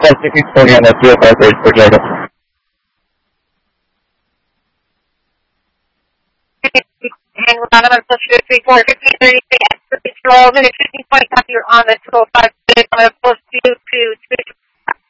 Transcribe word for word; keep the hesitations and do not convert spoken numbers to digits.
Pacific twenty on the two oh five bridge for Jacob. Hang on, I'm going to push you to three four fifty thirty-three, extra control, minute fifty point, you're on the two oh five bridge, I'm going to push you to